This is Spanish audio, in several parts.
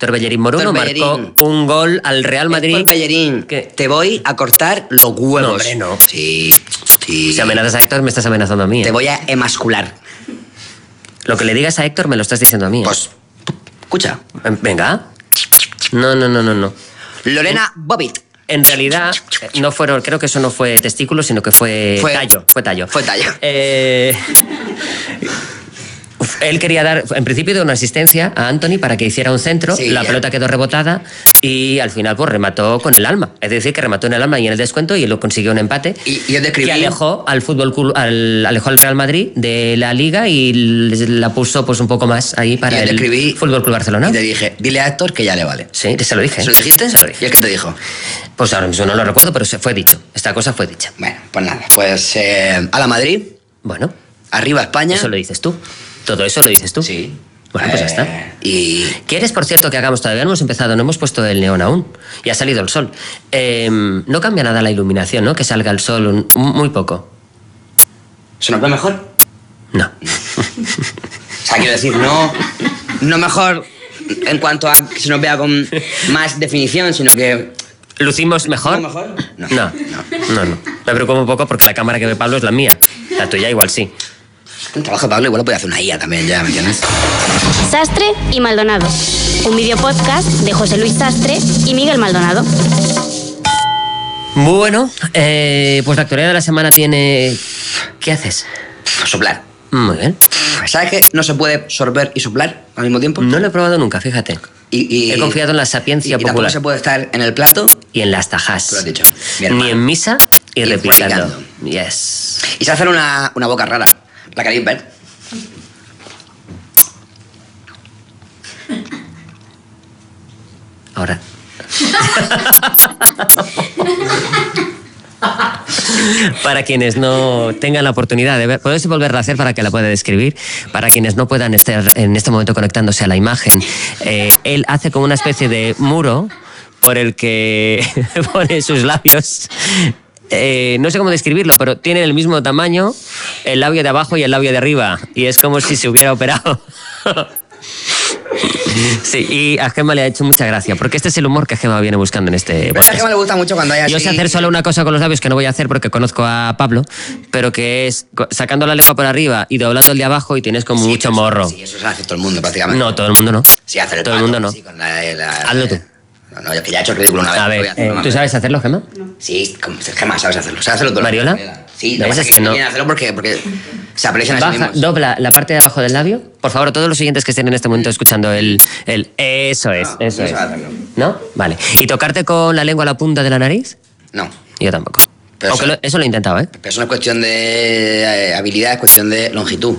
Héctor Bellerín Moruno marcó un gol al Real Madrid. Héctor Bellerín, ¿Qué? te voy a cortar los huevos. No, hombre, no. Sí. Si amenazas a Héctor, me estás amenazando a mí. Te voy a emascular. Lo que le digas a Héctor me lo estás diciendo a mí. Pues, escucha. Venga. No. Lorena Bobbitt. En realidad, no fueron, creo que eso no fue testículo, sino que fue tallo. Fue tallo. Fue tallo. Él quería dar, en principio, una asistencia a Anthony para que hiciera un centro. Sí, la pelota quedó rebotada y al final pues remató con el alma. Es decir, que remató en el alma y en el descuento y lo consiguió un empate. Y yo describí... Que alejó al alejó al Real Madrid de la Liga y la puso pues un poco más ahí para el Fútbol Club Barcelona. Y te dije, dile a Héctor que ya le vale. Sí, se lo dije. ¿Se lo dijiste? Se lo dije. ¿Y el que te dijo? Pues ahora mismo no lo recuerdo, pero se fue dicho. Esta cosa fue dicha. Bueno, pues nada. Pues a la Madrid. Bueno. Arriba España. Eso lo dices tú. Todo eso lo dices tú. Sí. Bueno, pues ya está. Y... ¿Quieres, por cierto, que hagamos? Todavía no hemos empezado, no hemos puesto el neón aún. Y ha salido el sol. No cambia nada la iluminación, ¿no? Que salga el sol muy poco. ¿Se nos ve mejor? No. O sea, quiero decir, no mejor en cuanto a que se nos vea con más definición, sino que... ¿Lucimos mejor? ¿No mejor? No. Me preocupa un poco porque la cámara que ve Pablo es la mía. La tuya igual sí. El trabajo de Pablo igual lo puede hacer una IA también, ya, ¿me entiendes? Sastre y Maldonado. Un videopodcast de José Luis Sastre y Miguel Maldonado. Bueno, pues la actualidad de la semana tiene... ¿Qué haces? Soplar. Muy bien. ¿Sabes que no se puede sorber y soplar al mismo tiempo? No lo he probado nunca, fíjate. Y he confiado en la sapiencia popular. Y tampoco se puede estar en el plato... Y en las tajas. Tú lo has dicho. Ni en misa y replicando. fornicando. Yes. Y se hace una boca rara. ¿La queréis ver? Ahora. Para quienes no tengan la oportunidad de ver, puedes volverla a hacer para que la pueda describir. Para quienes no puedan estar en este momento conectándose a la imagen, él hace como una especie de muro por el que pone sus labios. No sé cómo describirlo, pero tienen el mismo tamaño el labio de abajo y el labio de arriba. Y es como si se hubiera operado. Sí, y a Gemma le ha hecho mucha gracia, porque este es el humor que Gemma viene buscando en este podcast. A Gemma le gusta mucho cuando hay así... Yo sé hacer solo una cosa con los labios que no voy a hacer porque conozco a Pablo, pero que es sacando la lengua por arriba y doblando el de abajo y tienes como mucho morro. Sí, eso se hace todo el mundo prácticamente. No, todo el mundo no. Sí, hacer el todo el mundo no. Sí, con Hazlo tú. No, yo que ya he hecho el ridículo una vez. A ver, ¿tú sabes hacerlo, Gemma? Sí, Gemma, sabes hacerlo. ¿Sabes hacerlo tú? ¿Mariola? Sí, lo que pasa es que no quieren hacerlo porque se aprecian a sí mismos. Dobla la parte de abajo del labio. Por favor, todos los oyentes que estén en este momento escuchando eso es. ¿No? Vale. ¿Y tocarte con la lengua a la punta de la nariz? No. Yo tampoco. Pero aunque eso lo he intentado, ¿eh? Pero eso no es cuestión de habilidad, es cuestión de longitud.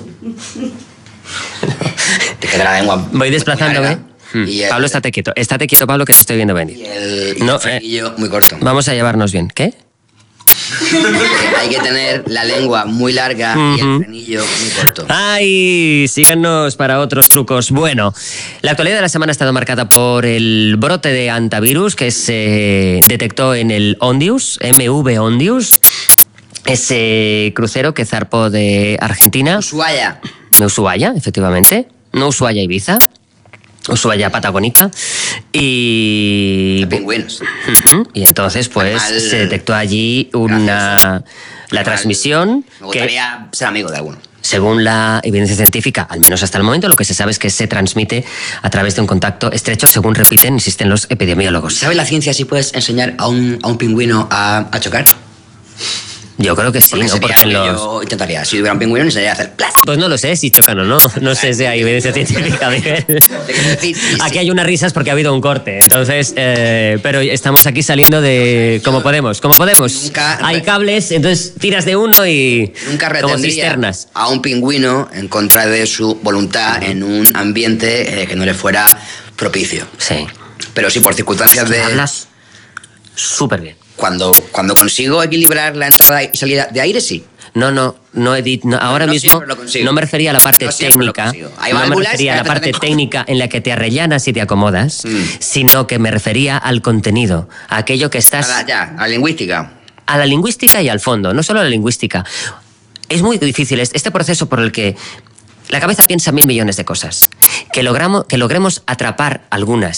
Te queda la lengua... Voy desplazándome. Pablo, estate quieto. Estate quieto, Pablo, que te estoy viendo venir. Y el frenillo muy corto. Vamos a llevarnos bien. ¿Qué? Hay que tener la lengua muy larga y el frenillo muy corto. ¡Ay! Síganos para otros trucos. Bueno, la actualidad de la semana ha estado marcada por el brote de hantavirus que se detectó en el Ondius, MV Ondius, ese crucero que zarpó de Argentina. Ushuaia, efectivamente. No Ushuaia, Ibiza. Ushuaia Patagónica y... De pingüinos. Y entonces pues se detectó allí la transmisión. Me gustaría ser amigo de alguno. Según la evidencia científica, al menos hasta el momento, lo que se sabe es que se transmite a través de un contacto estrecho, según insisten los epidemiólogos. ¿Sabes la ciencia si puedes enseñar a un pingüino a chocar? Yo creo que sí, porque ¿no? Porque yo intentaría, si hubiera un pingüino, enseñaría a hacer ¡plas! Pues no lo sé si chocan o no. No sé si hay evidencia científica, Miguel. Aquí hay unas risas porque ha habido un corte. Entonces, pero estamos aquí saliendo de... Como podemos. Hay cables, entonces tiras de uno y... Nunca como retendría cisternas a un pingüino en contra de su voluntad en un ambiente que no le fuera propicio. Sí. Pero sí, por circunstancias de... Hablas súper bien. Cuando consigo equilibrar la entrada y salida de aire, sí. No, ahora mismo no me refería a la parte técnica. No me refería a la parte técnica en la que te arrellanas y te acomodas, sino que me refería al contenido, a aquello que estás... A la lingüística. A la lingüística y al fondo, no solo a la lingüística. Es muy difícil este proceso por el que la cabeza piensa 1000 millones de cosas. Que logremos atrapar algunas